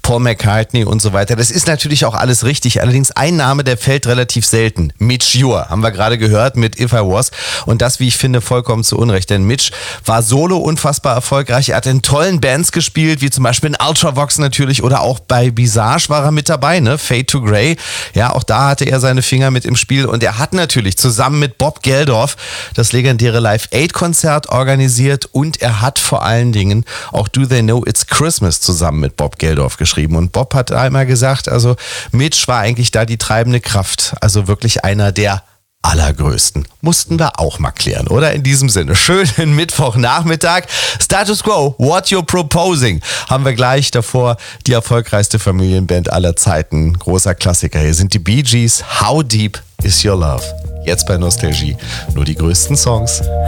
Paul McCartney und so weiter. Das ist natürlich auch alles richtig. Allerdings ein Name, der fällt relativ selten. Mitch Ure, haben wir gerade gehört mit If I Was. Und das, wie ich finde, vollkommen zu Unrecht. Denn Mitch war solo unfassbar erfolgreich. Er hat in tollen Bands gespielt, wie zum Beispiel in Ultravox natürlich oder auch bei Visage war er mit dabei, ne? Fade to Grey. Ja, auch da hatte er seine Finger mit im Spiel. Und er hat natürlich zusammen mit Bob Geldof das legendäre Live-Aid-Konzert organisiert. Und er hat vor allen Dingen auch Do They Know It's Christmas zusammen mit Bob Geldof geschrieben. Und Bob hat einmal gesagt, also Mitch war eigentlich da die treibende Kraft. Also wirklich einer der allergrößten. Mussten wir auch mal klären, oder? In diesem Sinne, schönen Mittwochnachmittag. Status Quo, What You're Proposing, haben wir gleich davor. Die erfolgreichste Familienband aller Zeiten. Großer Klassiker. Hier sind die Bee Gees. How Deep Is Your Love? Jetzt bei Nostalgie. Nur die größten Songs.